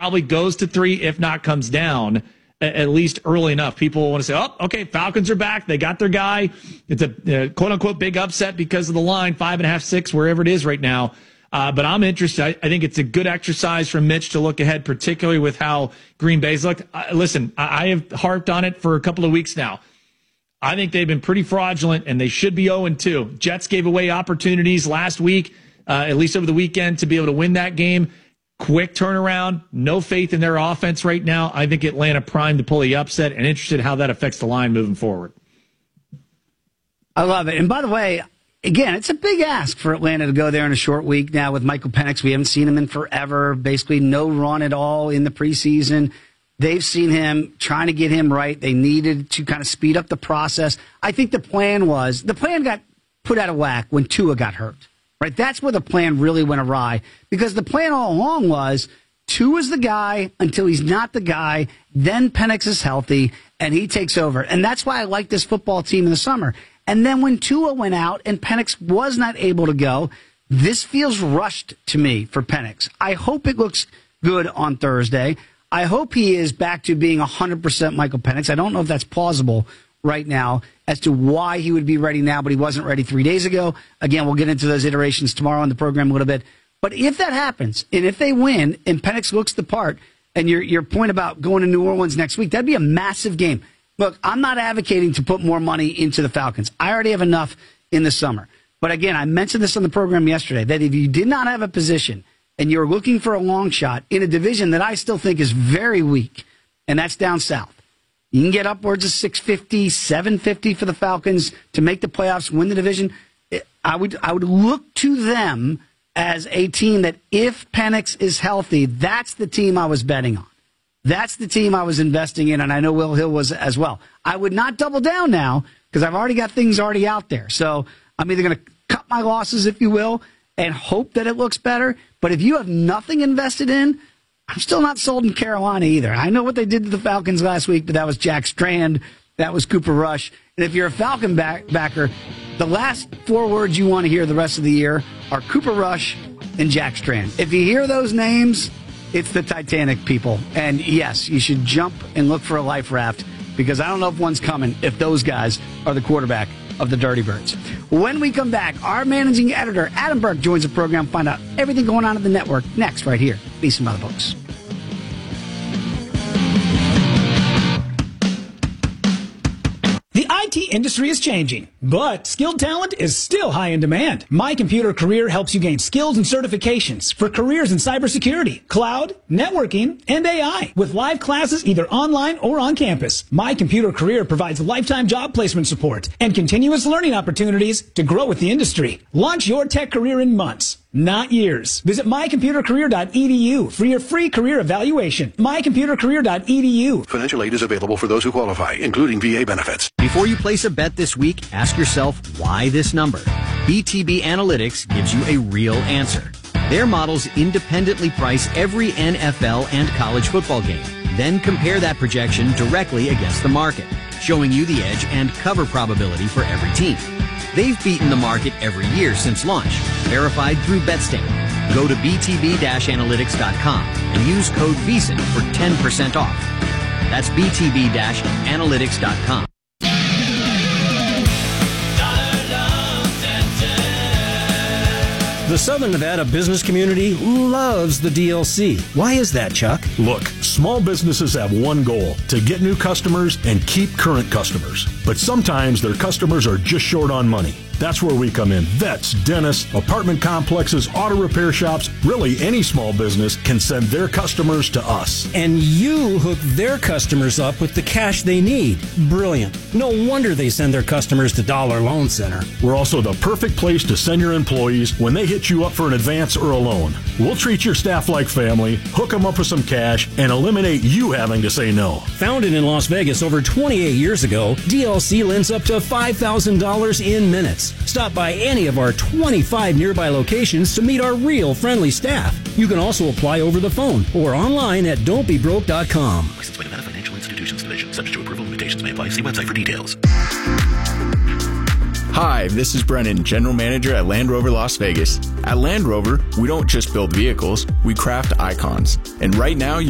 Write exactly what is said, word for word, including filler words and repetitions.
probably goes to three, if not comes down, at least early enough. People want to say, oh, okay, Falcons are back. They got their guy. It's a uh, quote-unquote big upset because of the line, five and a half, six, wherever it is right now. Uh, but I'm interested. I, I think it's a good exercise for Mitch to look ahead, particularly with how Green Bay's looked. Uh, listen, I, I have harped on it for a couple of weeks now. I think they've been pretty fraudulent, and they should be oh and two. Jets gave away opportunities last week, uh, at least over the weekend, to be able to win that game. Quick turnaround, no faith in their offense right now. I think Atlanta primed to pull the upset, and interested how that affects the line moving forward. I love it. And by the way, again, it's a big ask for Atlanta to go there in a short week now with Michael Penix. We haven't seen him in forever, basically no run at all in the preseason. They've seen him, trying to get him right. They needed to kind of speed up the process. I think the plan was, the plan got put out of whack when Tua got hurt. Right, that's where the plan really went awry, because the plan all along was Tua is the guy until he's not the guy, then Penix is healthy, and he takes over. And that's why I like this football team in the summer. And then when Tua went out and Penix was not able to go, this feels rushed to me for Penix. I hope it looks good on Thursday. I hope he is back to being one hundred percent Michael Penix. I don't know if that's plausible right now as to why he would be ready now, but he wasn't ready three days ago. Again, we'll get into those iterations tomorrow on the program a little bit. But if that happens, and if they win, and Penix looks the part, and your your point about going to New Orleans next week, that'd be a massive game. Look, I'm not advocating to put more money into the Falcons. I already have enough in the summer. But again, I mentioned this on the program yesterday, that if you did not have a position and you're looking for a long shot in a division that I still think is very weak, and that's down south, you can get upwards of six fifty, seven fifty for the Falcons to make the playoffs, win the division. I would I would look to them as a team that, if Penix is healthy, that's the team I was betting on. That's the team I was investing in, and I know Will Hill was as well. I would not double down now because I've already got things already out there. So I'm either going to cut my losses, if you will, and hope that it looks better. But if you have nothing invested in, I'm still not sold in Carolina either. I know what they did to the Falcons last week, but that was Jack Strand. That was Cooper Rush. And if you're a Falcon back, backer, the last four words you want to hear the rest of the year are Cooper Rush and Jack Strand. If you hear those names, it's the Titanic, people. And yes, you should jump and look for a life raft, because I don't know if one's coming if those guys are the quarterback of the Dirty Birds. When we come back, our managing editor, Adam Burke, joins the program. Find out everything going on at the network next right here. Beast by the Books. The I T industry is changing, but skilled talent is still high in demand. My Computer Career helps you gain skills and certifications for careers in cybersecurity, cloud, networking, and A I. With live classes either online or on campus, My Computer Career provides lifetime job placement support and continuous learning opportunities to grow with the industry. Launch your tech career in months, not years. Visit my computer career dot e d u for your free career evaluation. my computer career dot e d u. Financial aid is available for those who qualify, including V A benefits. Before you place a bet this week, ask yourself, why this number? B T B Analytics gives you a real answer. Their models independently price every N F L and college football game, then compare that projection directly against the market, showing you the edge and cover probability for every team. They've beaten the market every year since launch, verified through BetStamp. Go to b t b dash analytics dot com and use code V S I N for ten percent off. That's b t b dash analytics dot com. The Southern Nevada business community loves the D L C. Why is that, Chuck? Look, small businesses have one goal: to get new customers and keep current customers. But sometimes their customers are just short on money. That's where we come in. Vets, dentists, apartment complexes, auto repair shops, really any small business can send their customers to us. And you hook their customers up with the cash they need. Brilliant. No wonder they send their customers to Dollar Loan Center. We're also the perfect place to send your employees when they hit you up for an advance or a loan. We'll treat your staff like family, hook them up with some cash, and eliminate you having to say no. Founded in Las Vegas over twenty-eight years ago, D L C lends up to five thousand dollars in minutes. Stop by any of our twenty-five nearby locations to meet our real friendly staff. You can also apply over the phone or online at don't be broke dot com. Licensed by Nevada Financial Institutions Division. Subject to approval, limitations may apply. See website for details. Hi, this is Brennan, General Manager at Land Rover Las Vegas. At Land Rover, we don't just build vehicles, we craft icons. And right now,